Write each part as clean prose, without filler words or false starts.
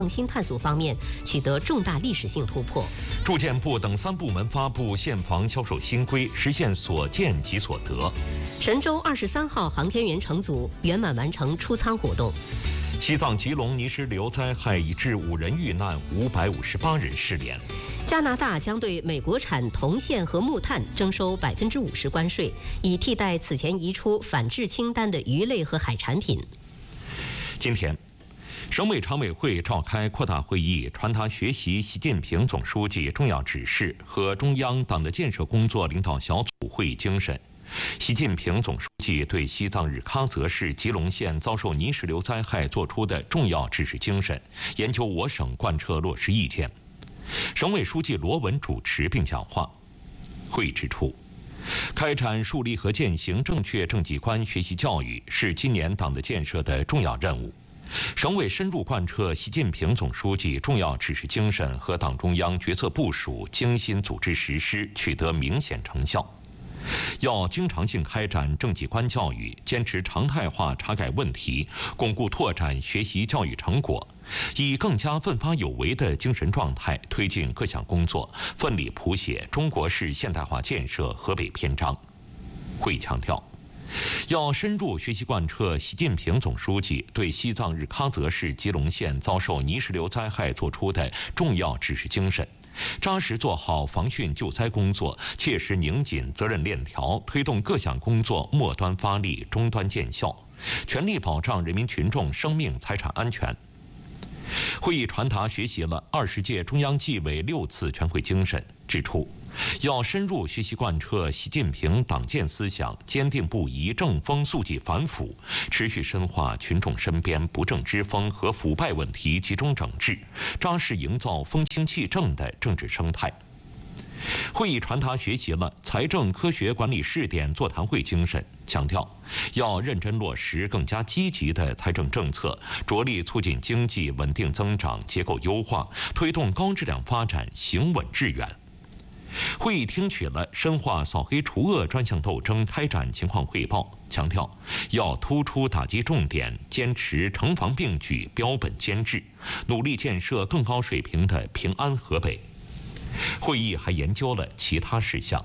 创新探索方面取得重大历史性突破。 住建部等3部门发布现房销售新规，实现所见即所得。 神舟23号航天员乘组圆满完成出舱活动。 西藏吉隆泥石流灾害已致5人遇难，558人失联。 加拿大将对美国产铜线和木炭征收50%关税，以替代此前移出反制清单的鱼类和海产品。 今天，省委常委会召开扩大会议，传达学习习近平总书记重要指示和中央党的建设工作领导小组会议精神。习近平总书记对西藏日喀则市吉隆县遭受泥石流灾害作出的重要指示精神，研究我省贯彻落实意见。省委书记罗文主持并讲话。会议指出，开展树立和践行正确政绩观学习教育是今年党的建设的重要任务。省委深入贯彻习近平总书记重要指示精神和党中央决策部署，精心组织实施，取得明显成效。要经常性开展政绩观教育，坚持常态化查改问题，巩固拓展学习教育成果，以更加奋发有为的精神状态推进各项工作，奋力谱写中国式现代化建设河北篇章。会议强调，要深入学习贯彻习近平总书记对西藏日喀则市吉隆县遭受泥石流灾害作出的重要指示精神，扎实做好防汛救灾工作，切实拧紧责任链条，推动各项工作末端发力，终端见效，全力保障人民群众生命财产安全。会议传达学习了20届中央纪委6次全会精神，指出要深入学习贯彻习近平党建思想，坚定不移正风肃纪反腐，持续深化群众身边不正之风和腐败问题集中整治，扎实营造风清气正的政治生态。会议传达学习了财政科学管理试点座谈会精神，强调要认真落实更加积极的财政政策，着力促进经济稳定增长、结构优化，推动高质量发展行稳致远。会议听取了深化扫黑除恶专项斗争开展情况汇报，强调要突出打击重点，坚持城防并举、标本兼治，努力建设更高水平的平安河北。会议还研究了其他事项。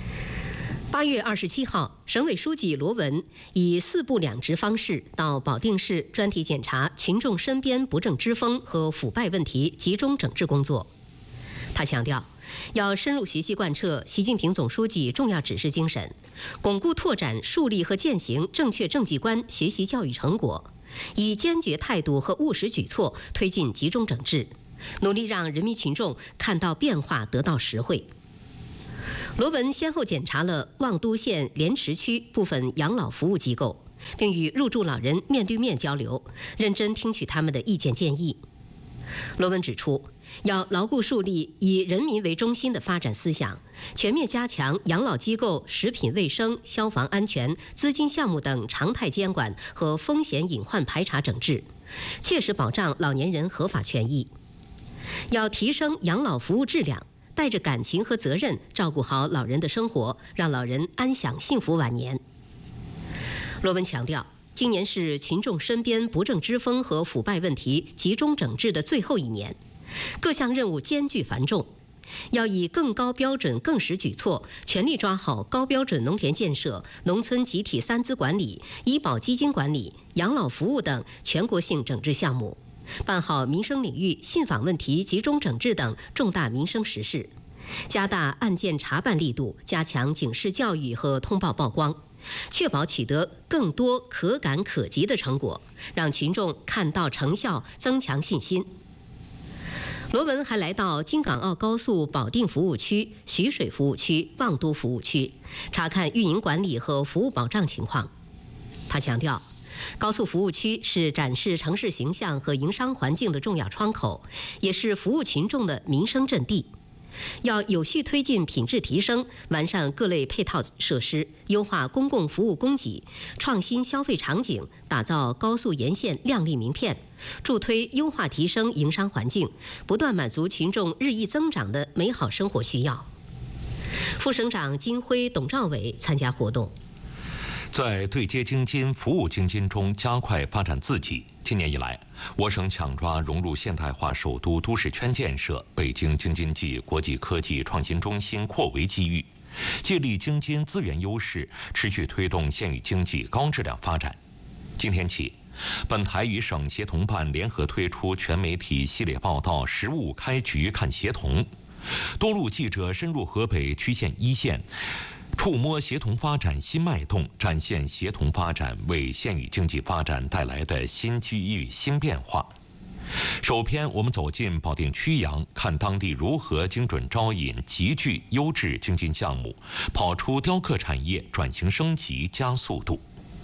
8月27号，省委书记罗文以4部2职方式到保定市专题检查群众身边不正之风和腐败问题集中整治工作。他强调，要深入学习贯彻习近平总书记重要指示精神，巩固拓展树立和践行正确政绩观学习教育成果，以坚决态度和务实举措推进集中整治，努力让人民群众看到变化，得到实惠。罗文先后检查了望都县莲池区部分养老服务机构，并与入住老人面对面交流，认真听取他们的意见建议。罗文指出，要牢固树立以人民为中心的发展思想，全面加强养老机构食品卫生、消防安全、资金项目等常态监管和风险隐患排查整治，切实保障老年人合法权益。要提升养老服务质量，带着感情和责任照顾好老人的生活，让老人安享幸福晚年。罗文强调，今年是群众身边不正之风和腐败问题集中整治的最后一年，各项任务艰巨繁重，要以更高标准、更实举措，全力抓好高标准农田建设、农村集体3资管理、医保基金管理、养老服务等全国性整治项目，办好民生领域信访问题集中整治等重大民生实事，加大案件查办力度，加强警示教育和通报曝光，确保取得更多可感可及的成果，让群众看到成效，增强信心。罗文还来到京港澳高速保定服务区、徐水服务区、望都服务区，查看运营管理和服务保障情况。他强调，高速服务区是展示城市形象和营商环境的重要窗口，也是服务群众的民生阵地。要有序推进品质提升，完善各类配套设施，优化公共服务供给，创新消费场景，打造高速沿线亮丽名片，助推优化提升营商环境，不断满足群众日益增长的美好生活需要。副省长金辉、董兆伟参加活动。 在对接京津、服务京津中加快发展自己， 今年以来，我省抢抓融入现代化首都都市圈建设、北京京津冀国际科技创新中心扩围机遇，借力京津资源优势，持续推动县域经济高质量发展。今天起，本台与省协同办联合推出全媒体系列报道《实务开局看协同》，多路记者深入河北区县一线，触摸协同发展新脉动，展现协同发展为县域经济发展带来的新机遇、新变化。首篇，我们走进保定曲阳，看当地如何精准招引集聚优质经济项目，跑出雕刻产业转型升级加速度。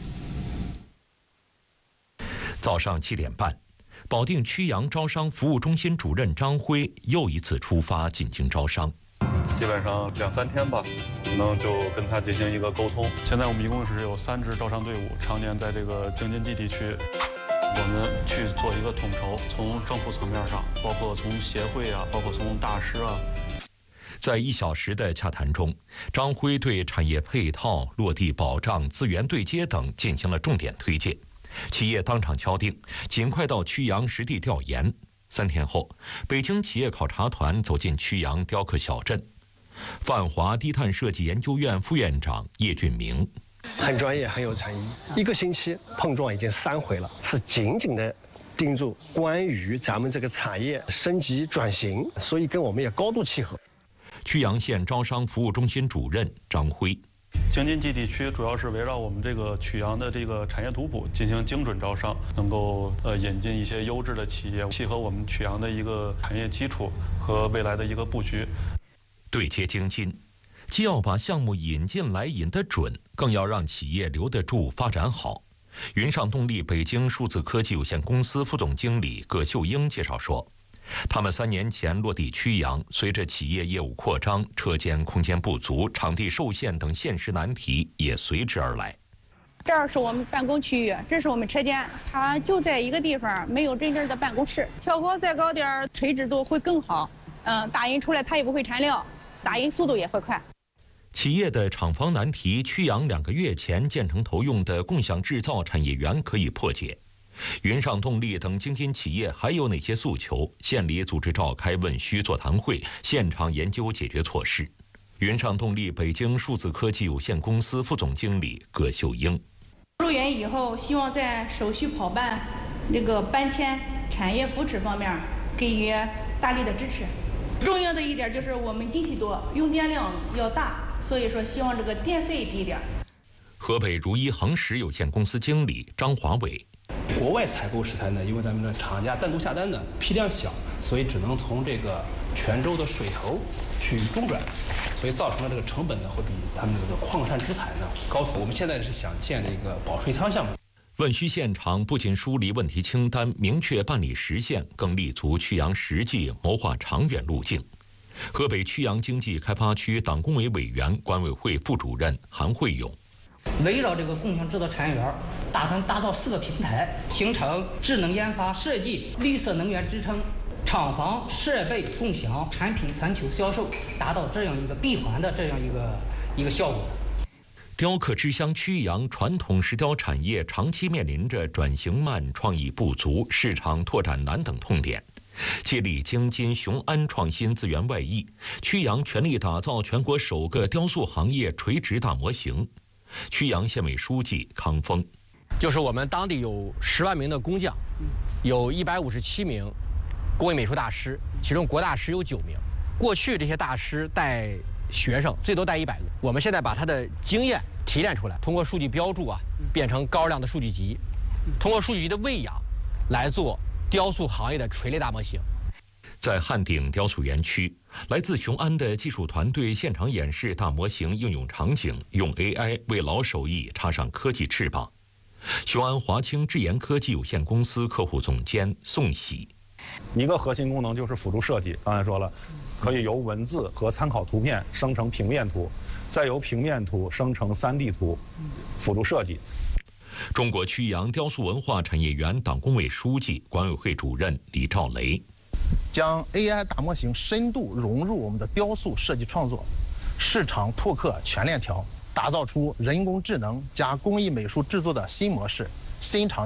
早上7点半，保定曲阳招商服务中心主任张辉又一次出发进行招商。 基本上2、3天吧，可能就跟他进行一个沟通。现在我们一共是有3支招商队伍，常年在这个京津冀地区，我们去做一个统筹，从政府层面上，包括从协会啊，包括从大师啊。 在1小时的洽谈中，张辉对产业配套、落地保障、资源对接等进行了重点推荐。企业当场敲定，尽快到曲阳实地调研。3天后，北京企业考察团走进曲阳雕刻小镇。泛华低碳设计研究院副院长叶俊明： 很专业，很有诚意。1个星期碰撞已经3回了，是紧紧的盯住关于咱们这个产业升级转型，所以跟我们也高度契合。 曲阳县招商服务中心主任张辉： 京津冀地区主要是围绕我们这个曲阳的这个产业图谱进行精准招商，能够引进一些优质的企业，契合我们曲阳的一个产业基础和未来的一个布局。 对接京津，既要把项目引进来引得准，更要让企业留得住、发展好。云上动力北京数字科技有限公司副总经理葛秀英介绍说，他们3年前落地曲阳，随着企业业务扩张，车间空间不足、场地受限等现实难题也随之而来。 这儿是我们办公区域，这是我们车间，它就在一个地方，没有真正的办公室。挑高再高点，垂直度会更好。打印出来它也不会缠料，打印速度也会快。 企业的厂房难题，曲阳2个月前建成投用的共享制造产业园可以破解。云上动力等京津企业还有哪些诉求？县里组织召开问需座谈会，现场研究解决措施。云上动力北京数字科技有限公司副总经理葛秀英： 入园以后，希望在手续跑办、这个搬迁、产业扶持方面给予大力的支持。重要的一点就是我们机器多，用电量要大，所以说希望这个电费低点。 河北如一恒实有限公司经理张华伟： 国外采购石材呢，因为咱们的厂家单独下单的批量小，所以只能从这个泉州的水头去中转，所以造成了这个成本呢会比他们这个矿产之材呢高。我们现在是想建立一个保税仓项目。 问需现场不仅梳理问题清单，明确办理时限，更立足曲阳实际，谋划长远路径。河北曲阳经济开发区党工委委员、管委会副主任韩慧勇： 围绕这个共享制造产业园，打算打造4个平台，形成智能研发、设计、绿色能源支撑、厂房设备共享、产品全球销售，达到这样一个闭环的这样一个效果。 雕刻之乡曲阳传统石雕产业长期面临着转型慢、创意不足、市场拓展难等痛点。借力京津雄安创新资源外溢，曲阳全力打造全国首个雕塑行业垂直大模型。曲阳县委书记康峰： 就是我们当地有10万名的工匠，有157名工艺美术大师，其中国大师有9名。过去这些大师带学生最多带100个，我们现在把他的经验提炼出来，通过数据标注变成高质量的数据集，通过数据集的喂养，来做雕塑行业的垂类大模型。 在汉鼎雕塑园区，来自雄安的技术团队现场演示大模型应用场景，用 AI 为老手艺插上科技翅膀。雄安华清智研科技有限公司客户总监宋喜： 一个核心功能就是辅助设计，刚才说了，可以由文字和参考图片生成平面图，再由平面图生成3D 图，辅助设计。 中国曲阳雕塑文化产业园党工委书记、管委会主任李兆雷： 将 AI 大模型深度融入我们的雕塑设计创作，市场拓客全链条，打造出人工智能加工艺美术制作的新模式、新场景，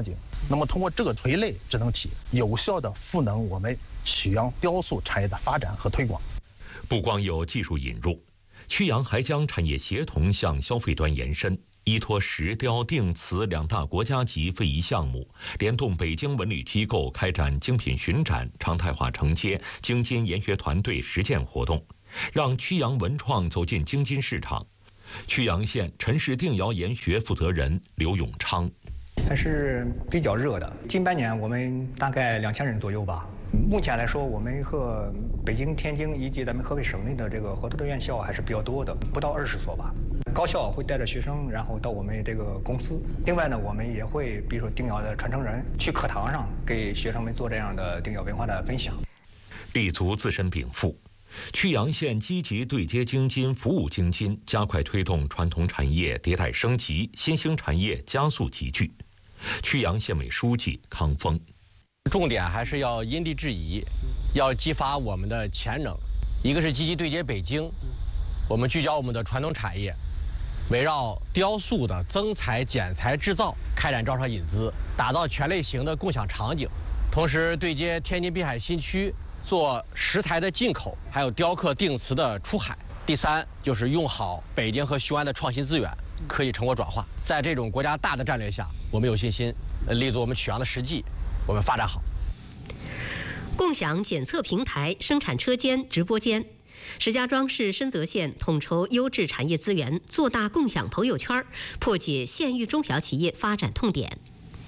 那么通过这个垂类智能体，有效地赋能我们曲阳雕塑产业的发展和推广。 不光有技术引入，曲阳还将产业协同向消费端延伸，依托石雕、定瓷2大国家级非遗项目，联动北京文旅机构开展精品巡展、常态化承接、京津研学团队实践活动，让曲阳文创走进京津市场。曲阳县陈氏定窑研学负责人刘永昌： 还是比较热的，近半年我们大概2000人左右吧。目前来说，我们和北京、天津以及咱们河北省内的这个合作的院校还是比较多的，不到20所吧。高校会带着学生，然后到我们这个公司。另外呢，我们也会比如说定窑的传承人去课堂上给学生们做这样的定窑文化的分享。 立足自身禀赋，曲阳县积极对接京津，服务京津，加快推动传统产业迭代升级，新兴产业加速集聚。曲阳县委书记康峰： 重点还是要因地制宜，要激发我们的潜能。一个是积极对接北京，我们聚焦我们的传统产业，围绕雕塑的增材、剪材、制造开展招商引资，打造全类型的共享场景。同时对接天津滨海新区，做石材的进口，还有雕刻定瓷的出海。第三就是用好北京和雄安的创新资源，可以成果转化。在这种国家大的战略下，我们有信心立足我们曲阳的实际，我们发展好。 共享检测平台、生产车间、直播间。石家庄市深泽县统筹优质产业资源，做大共享朋友圈，破解县域中小企业发展痛点。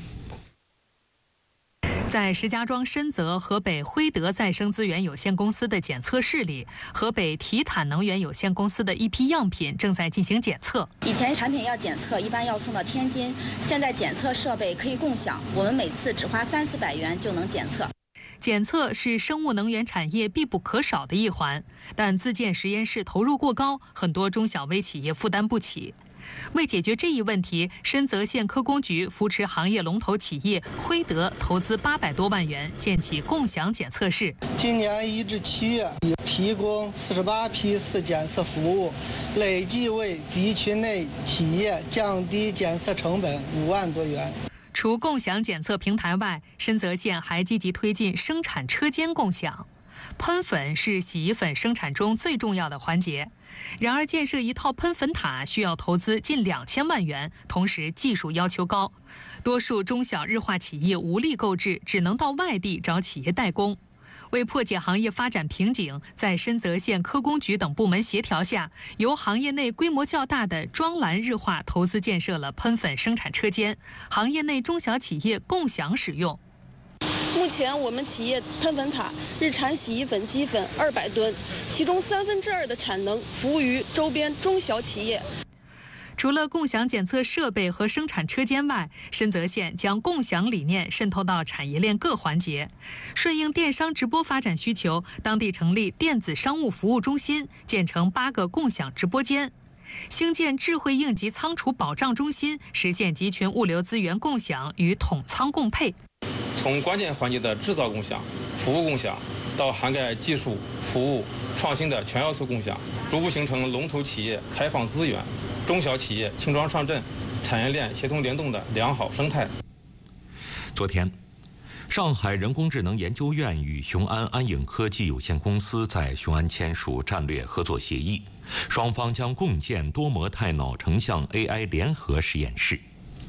在石家庄深泽河北辉德再生资源有限公司的检测室里，河北提坦能源有限公司的一批样品正在进行检测。 以前产品要检测，一般要送到天津，现在检测设备可以共享，我们每次只花300-400元就能检测。 检测是生物能源产业必不可少的一环，但自建实验室投入过高，很多中小微企业负担不起。为解决这一问题，深泽县科工局扶持行业龙头企业辉德投资800多万元建起共享检测室。 今年1至7月已提供48批次检测服务，累计为集群内企业降低检测成本5万多元。 除共享检测平台外，深泽县还积极推进生产车间共享。喷粉是洗衣粉生产中最重要的环节，然而建设一套喷粉塔需要投资近2000万元，同时技术要求高，多数中小日化企业无力购置，只能到外地找企业代工。为破解行业发展瓶颈，在深泽县科工局等部门协调下，由行业内规模较大的庄兰日化投资建设了喷粉生产车间，行业内中小企业共享使用。 目前我们企业喷粉塔日产洗衣粉基粉200吨，其中2/3的产能服务于周边中小企业。 除了共享检测设备和生产车间外，深泽县将共享理念渗透到产业链各环节。顺应电商直播发展需求，当地成立电子商务服务中心，建成8个共享直播间。兴建智慧应急仓储保障中心，实现集群物流资源共享与统仓共配。 从关键环节的制造共享、服务共享，到涵盖技术、服务、创新的全要素共享，逐步形成龙头企业开放资源、中小企业轻装上阵、产业链协同联动的良好生态。 昨天，上海人工智能研究院与雄安安影科技有限公司在雄安签署战略合作协议，双方将共建多模态脑成像 AI 联合实验室。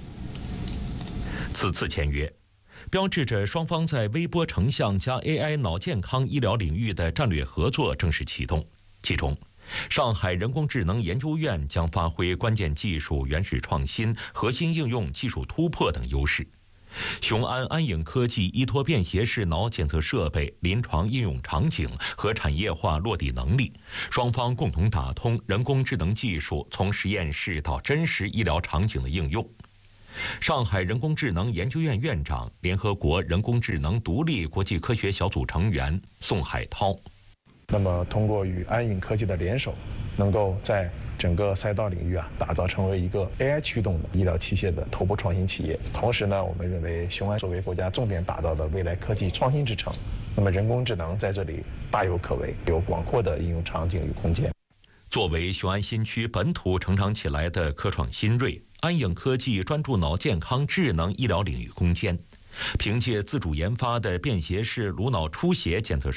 此次签约标志着双方在微波成像加 AI 脑健康医疗领域的战略合作正式启动。其中，上海人工智能研究院将发挥关键技术原始创新、核心应用技术突破等优势。雄安安影科技依托便携式脑检测设备、临床应用场景和产业化落地能力，双方共同打通人工智能技术从实验室到真实医疗场景的应用。上海人工智能研究院院长、联合国人工智能独立国际科学小组成员宋海涛： 那么通过与安影科技的联手，能够在整个赛道领域打造成为一个 AI 驱动的医疗器械的头部创新企业。同时呢，我们认为雄安作为国家重点打造的未来科技创新之城，那么人工智能在这里大有可为，有广阔的应用场景与空间。 作为雄安新区本土成长起来的科创新锐，安影科技专注脑健康智能医疗领域攻坚。 凭借自主研发的便携式颅脑出血检测